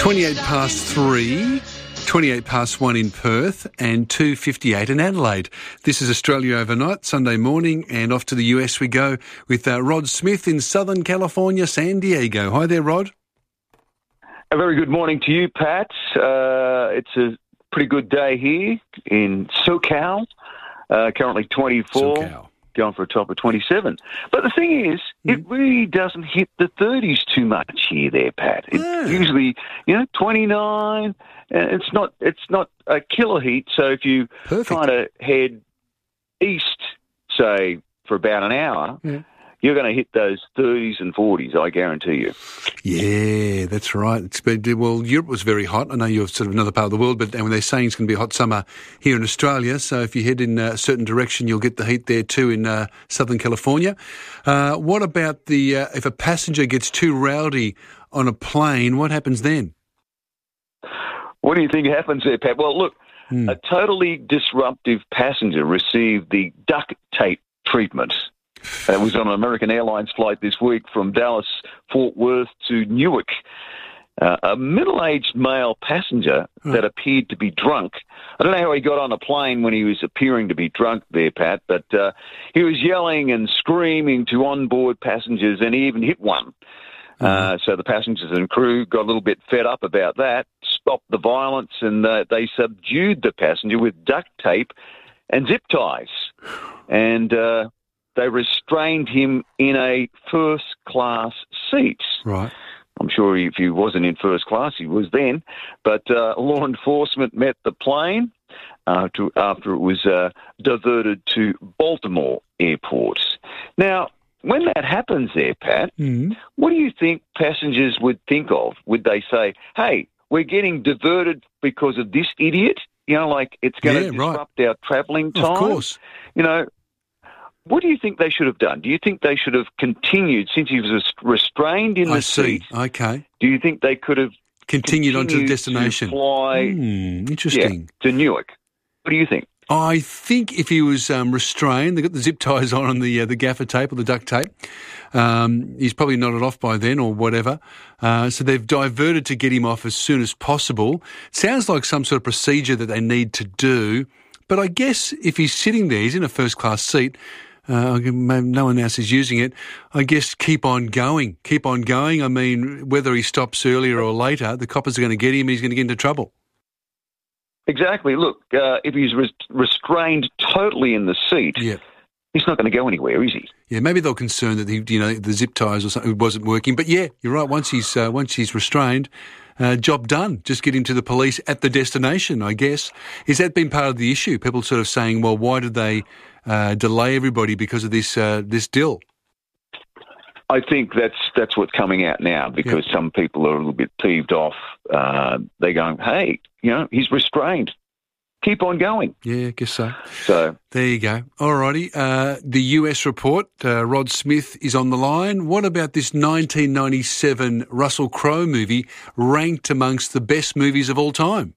28 past 3, 28 past 1 in Perth and 2:58 in Adelaide. This is Australia Overnight, Sunday morning, and off to the US we go with Rod Smith in Southern California, San Diego. Hi there, Rod. A very good morning to you, Pat. It's a pretty good day here in SoCal, currently 24. SoCal. Going for a top of 27. But the thing is, it really doesn't hit the 30s too much here there, Pat. It's usually, 29. It's not a killer heat. So if you kind of head east, say, for about an hour, you're going to hit those 30s and 40s, I guarantee you. Yeah, that's right. Well, Europe was very hot. I know you're sort of another part of the world, but when they're saying it's going to be a hot summer here in Australia, so if you head in a certain direction, you'll get the heat there too in Southern California. What about if a passenger gets too rowdy on a plane, what happens then? What do you think happens there, Pat? Well, look, a totally disruptive passenger received the duct tape treatment. It was on an American Airlines flight this week from Dallas-Fort Worth to Newark. A middle-aged male passenger that appeared to be drunk. I don't know how he got on a plane when he was appearing to be drunk there, Pat, but he was yelling and screaming to onboard passengers, and he even hit one. So the passengers and crew got a little bit fed up about that, stopped the violence, and they subdued the passenger with duct tape and zip ties. And they restrained him in a first-class seat. Right. I'm sure if he wasn't in first class, he was then. But law enforcement met the plane after it was diverted to Baltimore Airport. Now, when that happens there, Pat, what do you think passengers would think of? Would they say, hey, we're getting diverted because of this idiot? Like it's going to disrupt our travelling time? Of course. What do you think they should have done? Do you think they should have continued since he was restrained in the seat? Okay. Do you think they could have continued on to the destination? To fly, interesting. To Newark. What do you think? I think if he was restrained, they got the zip ties on and the gaffer tape or the duct tape. He's probably nodded off by then or whatever. So they've diverted to get him off as soon as possible. Sounds like some sort of procedure that they need to do. But I guess if he's sitting there, he's in a first-class seat, no one else is using it, I guess keep on going. Keep on going. I mean, whether he stops earlier or later, the coppers are going to get him, he's going to get into trouble. Exactly. Look, if he's restrained totally in the seat, he's not going to go anywhere, is he? Yeah, maybe they're concerned that the zip ties or something wasn't working. But yeah, you're right. Once he's restrained, job done. Just get him to the police at the destination, I guess. Has that been part of the issue? People sort of saying, well, why did they delay everybody because of this deal? I think that's what's coming out now because some people are a little bit peeved off. They're going, hey, he's restrained. Keep on going. Yeah, I guess so. So there you go. All righty. The US report, Rod Smith is on the line. What about this 1997 Russell Crowe movie ranked amongst the best movies of all time?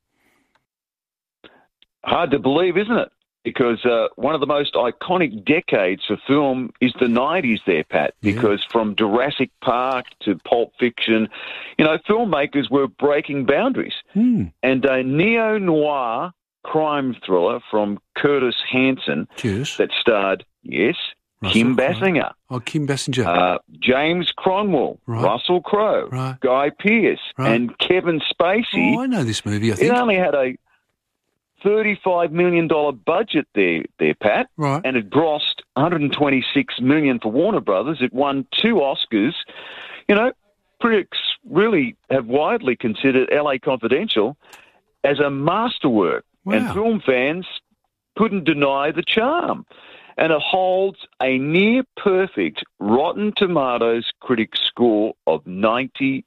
Hard to believe, isn't it? Because one of the most iconic decades of film is the 90s there, Pat, because from Jurassic Park to Pulp Fiction, filmmakers were breaking boundaries. And a neo-noir crime thriller from Curtis Hanson that starred, Kim Basinger. Oh, Kim Basinger. James Cromwell, Russell Crowe, Guy Pearce, and Kevin Spacey. Oh, I know this movie, I think. It only had a $35 million budget there, Pat, and it grossed $126 million for Warner Brothers. It won 2 Oscars. Critics really have widely considered LA Confidential as a masterwork. Wow. And film fans couldn't deny the charm. And it holds a near-perfect Rotten Tomatoes critic score of 99%.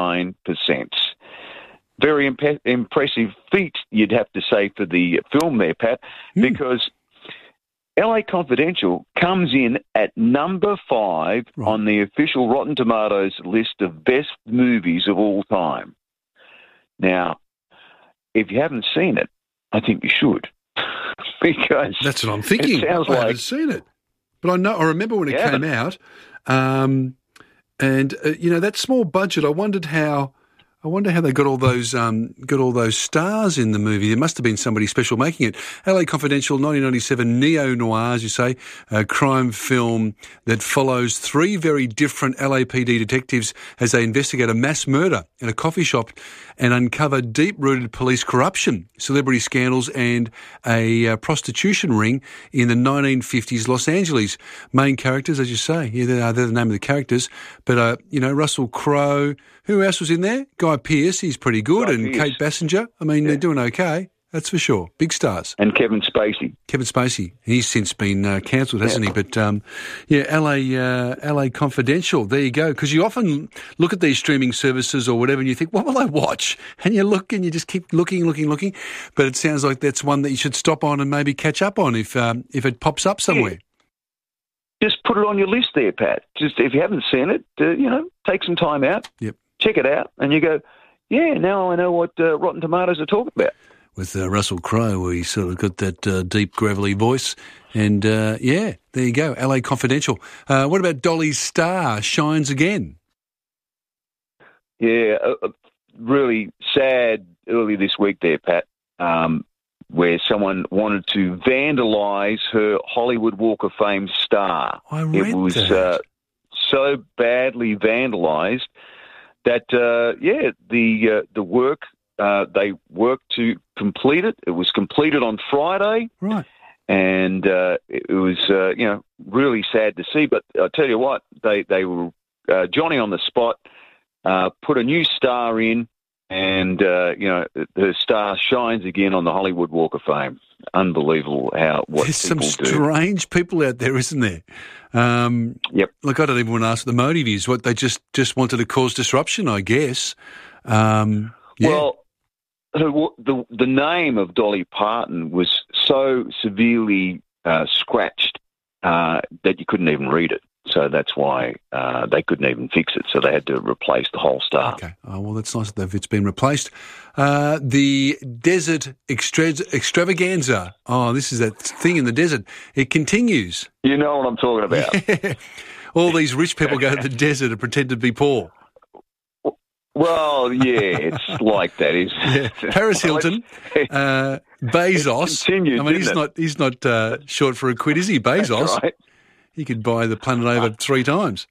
Very impressive feat, you'd have to say, for the film there, Pat, because LA Confidential comes in at number 5 on the official Rotten Tomatoes list of best movies of all time. Now, if you haven't seen it, I think you should, because that's what I'm thinking. It sounds I haven't seen it, but I remember when it came out, and that small budget. I wondered how I wonder how they got all those stars in the movie. There must have been somebody special making it. LA Confidential, 1997 neo-noir, as you say, a crime film that follows three very different LAPD detectives as they investigate a mass murder in a coffee shop and uncover deep-rooted police corruption, celebrity scandals and a prostitution ring in the 1950s Los Angeles. Main characters, as you say, they're the name of the characters, but, Russell Crowe. Who else was in there? Guy Pearce, he's pretty good, and Kate Basinger. I mean, They're doing okay, that's for sure. Big stars. And Kevin Spacey. He's since been cancelled, hasn't he? But, LA Confidential, there you go. Because you often look at these streaming services or whatever and you think, what will I watch? And you look and you just keep looking. But it sounds like that's one that you should stop on and maybe catch up on if it pops up somewhere. Yeah. Just put it on your list there, Pat. Just if you haven't seen it, take some time out. Yep. Check it out, and you go, now I know what Rotten Tomatoes are talking about. With Russell Crowe, where he's sort of got that deep, gravelly voice. And, there you go, LA Confidential. What about Dolly Star, Shines Again? Yeah, really sad early this week there, Pat, where someone wanted to vandalise her Hollywood Walk of Fame star. I read it was that. So badly vandalised that, the work, they worked to complete it. It was completed on Friday. Right. And it was, really sad to see. But I'll tell you what, they were, Johnny on the spot, put a new star in, and, her star shines again on the Hollywood Walk of Fame. Unbelievable what There's people some do. strange people out there, isn't there? Yep. Look, I don't even want to ask what the motive is. What they just wanted to cause disruption, I guess. Well, the name of Dolly Parton was so severely scratched that you couldn't even read it. So that's why they couldn't even fix it. So they had to replace the whole star. Okay. Oh, well, that's nice that it's been replaced. The Desert Extravaganza. Oh, this is that thing in the desert. It continues. You know what I'm talking about. Yeah. All these rich people go to the desert and pretend to be poor. Well, yeah, it's like that. Paris Hilton, Bezos. He's not short for a quid, is he? Bezos. That's right. He could buy the planet over 3 times.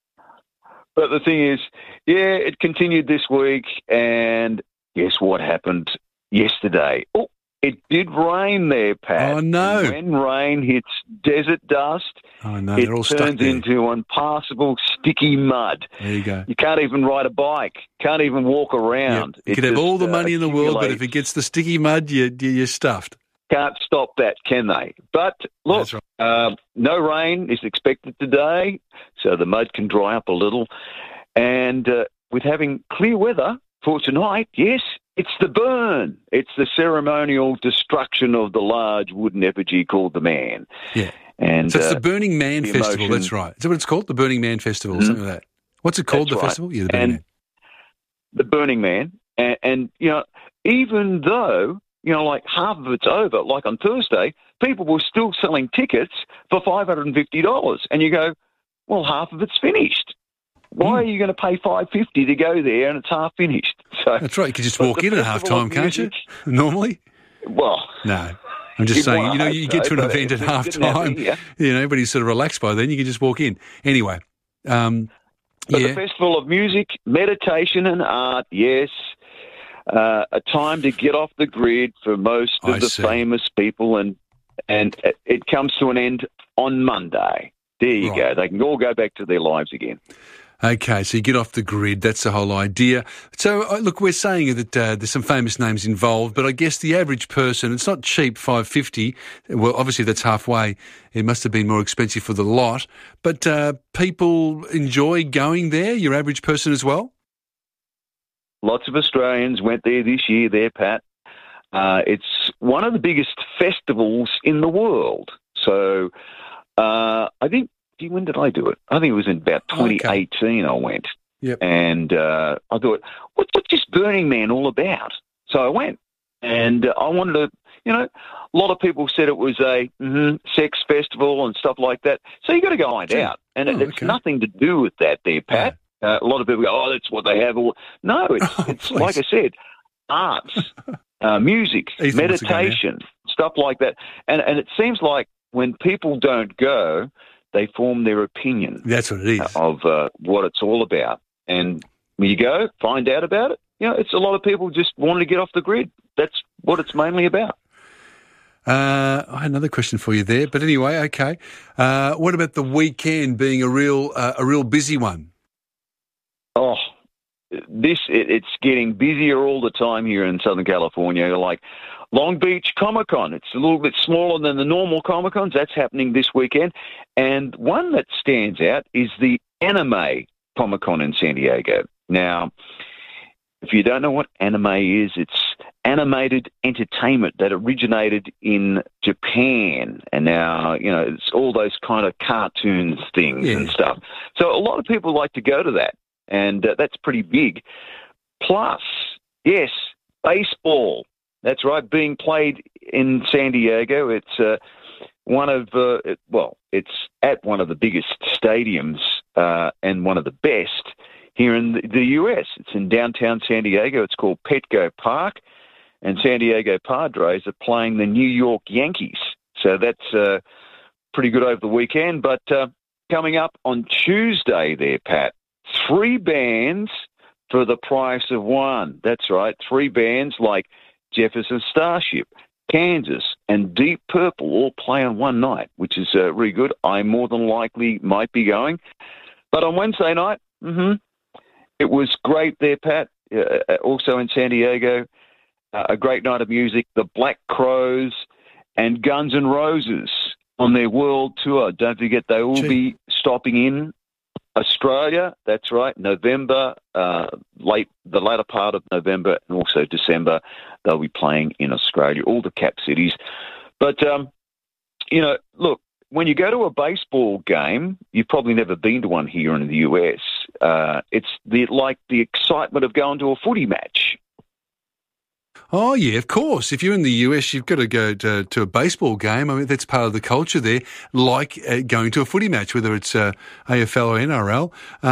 But the thing is, it continued this week, and guess what happened yesterday? Oh, it did rain there, Pat. Oh, no. And when rain hits desert dust, they're all stuck turns there. into unpassable, sticky mud. There you go. You can't even ride a bike. Can't even walk around. Yep. You could have all the money in the world, but if it gets the sticky mud, you're stuffed. Can't stop that, can they? But look, right. No rain is expected today, so the mud can dry up a little. And with having clear weather for tonight, yes, it's the burn. It's the ceremonial destruction of the large wooden effigy called the Man. Yeah. And so it's the Burning Man Festival, emotion. That's right. Is that what it's called? The Burning Man Festival, something like that. What's it called, That's the right. festival? Yeah, the Burning Man. The Burning Man. And even though, like half of it's over, like on Thursday, people were still selling tickets for $550. And you go, well, half of it's finished. Why are you going to pay $550 to go there and it's half finished? So that's right. You could just walk in at half time, can't you? Normally? Well, no. I'm just saying, you get to an event at half time, everybody's sort of relaxed by then, you can just walk in. Anyway. The Festival of Music, Meditation and Art, yes. A time to get off the grid for most of the famous people, and it comes to an end on Monday. There you go. They can all go back to their lives again. Okay, so you get off the grid. That's the whole idea. So, look, we're saying that there's some famous names involved, but I guess the average person, it's not cheap, $550. Well, obviously that's halfway. It must have been more expensive for the lot. But people enjoy going there, your average person as well? Lots of Australians went there this year there, Pat. It's one of the biggest festivals in the world. So I think, when did I do it? I think it was in about 2018 I went. Yep. And I thought, what's this Burning Man all about? So I went. And I wanted to, a lot of people said it was a sex festival and stuff like that. So you got to go find out. And it's nothing to do with that there, Pat. A lot of people go, oh, that's what they have. No, it's like I said, arts, music, meditation, stuff like that. And it seems like when people don't go, they form their opinion. That's what it is. Of what it's all about. And when you go, find out about it, it's a lot of people just wanting to get off the grid. That's what it's mainly about. I had another question for you there, but anyway, okay. What about the weekend being a real busy one? Oh, it's getting busier all the time here in Southern California. Like Long Beach Comic-Con, it's a little bit smaller than the normal Comic-Cons. That's happening this weekend. And one that stands out is the Anime Comic-Con in San Diego. Now, if you don't know what anime is, it's animated entertainment that originated in Japan. And now, it's all those kind of cartoons things and stuff. So a lot of people like to go to that, and that's pretty big. Plus, yes, baseball. That's right, being played in San Diego. It's it's at one of the biggest stadiums and one of the best here in the U.S. It's in downtown San Diego. It's called Petco Park, and San Diego Padres are playing the New York Yankees. So that's pretty good over the weekend. But coming up on Tuesday there, Pat, 3 bands for the price of one. That's right, 3 bands like Jefferson Starship, Kansas, and Deep Purple all play on one night, which is really good. I more than likely might be going. But on Wednesday night, it was great there, Pat. Also in San Diego, a great night of music. The Black Crowes and Guns N' Roses on their world tour. Don't forget, they will be stopping in Australia. That's right, November, the latter part of November, and also December. They'll be playing in Australia, all the cap cities. But look, when you go to a baseball game, you've probably never been to one here in the US. It's like the excitement of going to a footy match. Oh, yeah, of course. If you're in the US, you've got to go to a baseball game. I mean, that's part of the culture there, like going to a footy match, whether it's AFL or NRL.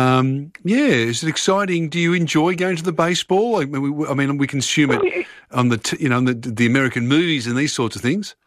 Is it exciting? Do you enjoy going to the baseball? I mean, we consume it on the American movies and these sorts of things.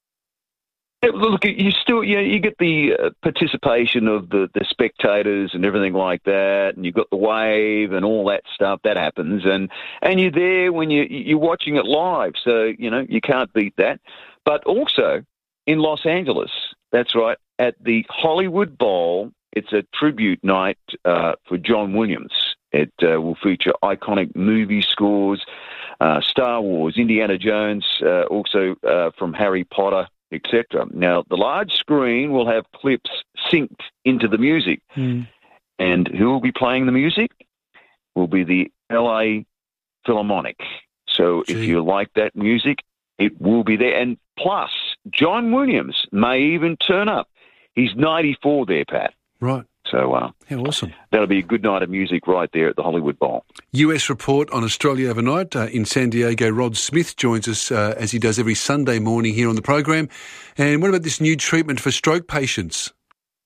Look, you get the participation of the spectators and everything like that, and you've got the wave and all that stuff that happens, and you're there when you're watching it live, so you can't beat that. But also in Los Angeles, that's right, at the Hollywood Bowl, it's a tribute night for John Williams. It will feature iconic movie scores, Star Wars, Indiana Jones, also from Harry Potter, etc. Now, the large screen will have clips synced into the music. And who will be playing the music? Will be the LA Philharmonic. So if you like that music, it will be there. And plus, John Williams may even turn up. He's 94 there, Pat. Right. So how awesome. That'll be a good night of music right there at the Hollywood Bowl. US report on Australia overnight. In San Diego, Rod Smith joins us as he does every Sunday morning here on the program. And what about this new treatment for stroke patients?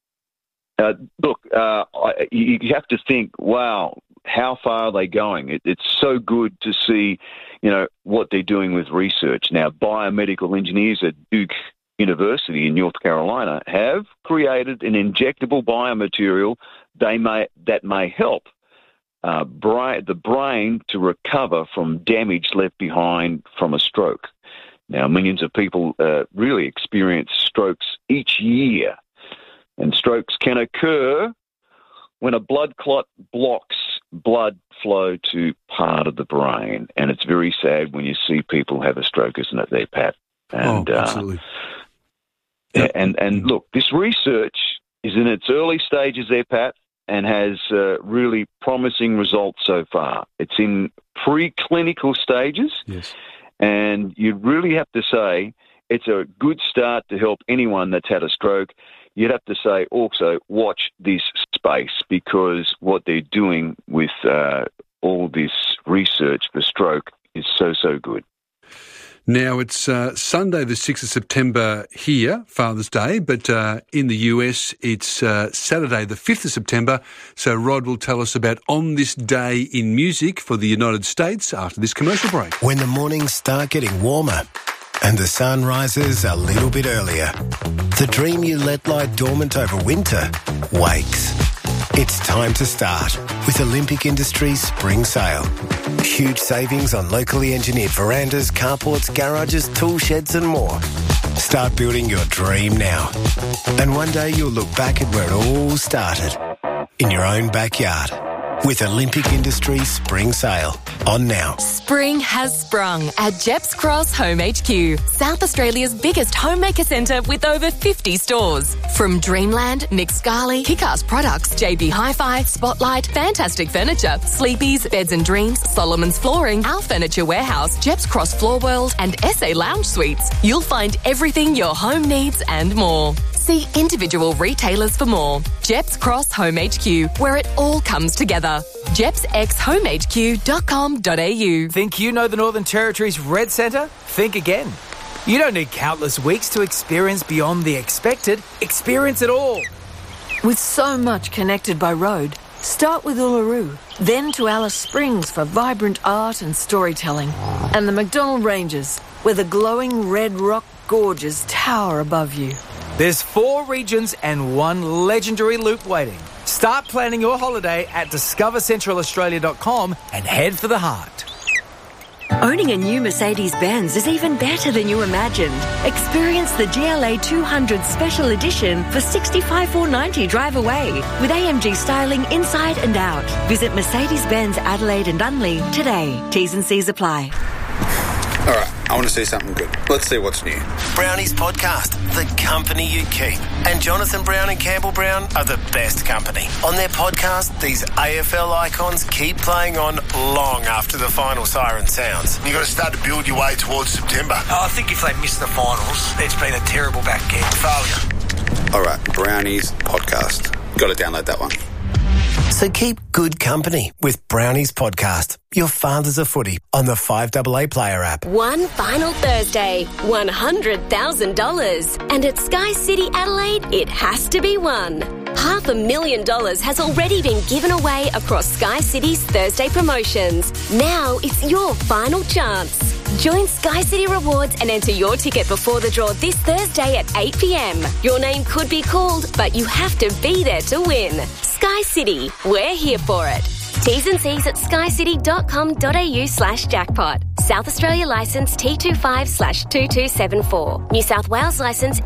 Look, you have to think, wow, how far are they going? It's so good to see, what they're doing with research. Now, biomedical engineers at Duke University in North Carolina have created an injectable biomaterial that may help the brain to recover from damage left behind from a stroke. Now, millions of people really experience strokes each year, and strokes can occur when a blood clot blocks blood flow to part of the brain, and it's very sad when you see people have a stroke, isn't it there, Pat? And, absolutely. And look, this research is in its early stages there, Pat, and has really promising results so far. It's in preclinical stages, yes, and you really have to say it's a good start to help anyone that's had a stroke. You'd have to say also watch this space, because what they're doing with all this research for stroke is so good. Now, it's Sunday the 6th of September here, Father's Day, but in the US it's Saturday the 5th of September. So Rod will tell us about On This Day in Music for the United States after this commercial break. When the mornings start getting warmer and the sun rises a little bit earlier, the dream you let lie dormant over winter wakes. It's time to start with Olympic Industries Spring Sale. Huge savings on locally engineered verandas, carports, garages, tool sheds and more. Start building your dream now. And one day you'll look back at where it all started, in your own backyard. With Olympic Industries Spring Sale on now. Spring has sprung at Jeps Cross Home HQ, South Australia's biggest homemaker centre with over 50 stores. From Dreamland, Nick Scali, Kick-Ass Products, JB Hi-Fi, Spotlight, Fantastic Furniture, Sleepy's, Beds and Dreams, Solomon's Flooring, Our Furniture Warehouse, Jeps Cross Floor World and SA Lounge Suites. You'll find everything your home needs and more. See individual retailers for more. Jeps Cross Home HQ, where it all comes together. JepsXHomeHQ.com.au. Think you know the Northern Territory's Red Centre? Think again. You don't need countless weeks to experience beyond the expected. Experience it all. With so much connected by road, start with Uluru, then to Alice Springs for vibrant art and storytelling, and the McDonnell Ranges, where the glowing red rock gorges tower above you. There's 4 regions and 1 legendary loop waiting. Start planning your holiday at discovercentralaustralia.com and head for the heart. Owning a new Mercedes-Benz is even better than you imagined. Experience the GLA 200 Special Edition for $65,490 drive away with AMG styling inside and out. Visit Mercedes-Benz Adelaide and Unley today. T's and C's apply. All right, I want to see something good. Let's see what's new. Brownies Podcast, the company you keep. And Jonathan Brown and Campbell Brown are the best company. On their podcast, these AFL icons keep playing on long after the final siren sounds. You've got to start to build your way towards September. I think if they miss the finals, it's been a terrible back end. Failure. All right, Brownies Podcast. Got to download that one. So keep good company with Brownies Podcast, your fathers of footy, on the 5AA Player app. One final Thursday, $100,000. And at Sky City Adelaide, it has to be won. $500,000 has already been given away across Sky City's Thursday promotions. Now it's your final chance. Join Sky City Rewards and enter your ticket before the draw this Thursday at 8 p.m. Your name could be called, but you have to be there to win. Sky City, we're here for it. T's and C's at skycity.com.au/jackpot. South Australia licence T25/2274. New South Wales licence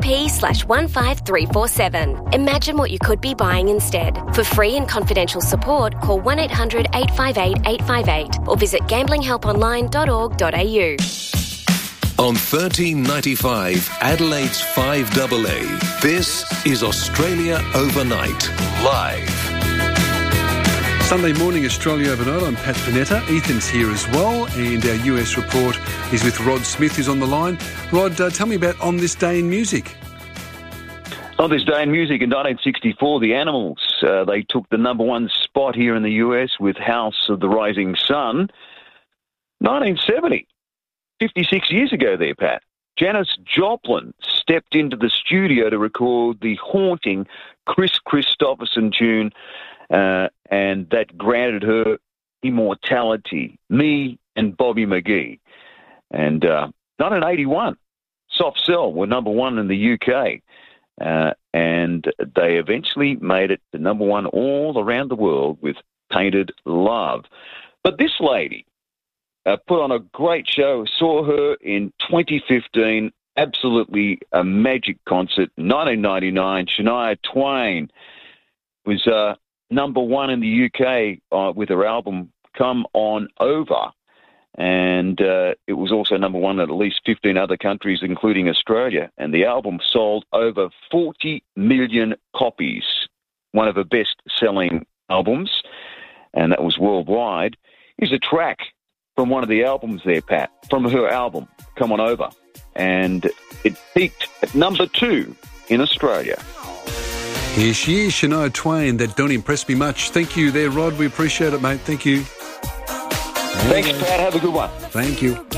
NTP/15347. Imagine what you could be buying instead. For free and confidential support, call 1-800-858-858 or visit gamblinghelponline.org.au. On 1395 Adelaide's 5AA, this is Australia Overnight, live. Sunday morning, Australia Overnight. I'm Pat Panetta. Ethan's here as well, and our US report is with Rod Smith, who's on the line. Rod, tell me about On This Day in Music. On This Day in Music in 1964, the Animals, they took the number 1 spot here in the US with House of the Rising Sun. 1970, 56 years ago there, Pat. Janis Joplin stepped into the studio to record the haunting Chris Christopherson tune, and that granted her immortality, Me and Bobby McGee. And 1981, Soft Cell were number 1 in the UK, and they eventually made it to number 1 all around the world with Painted Love. But this lady put on a great show, saw her in 2015, absolutely a magic concert. 1999, Shania Twain was number 1 in the UK with her album Come On Over. And it was also number 1 in at least 15 other countries, including Australia. And the album sold over 40 million copies, one of her best-selling albums, and that was worldwide. Here's a track from one of the albums there, Pat, from her album, Come On Over. And it peaked at number 2 in Australia. Here she is, Shania Twain. That don't impress me much. Thank you there, Rod. We appreciate it, mate. Thank you. Thanks, Pat. Have a good one. Thank you.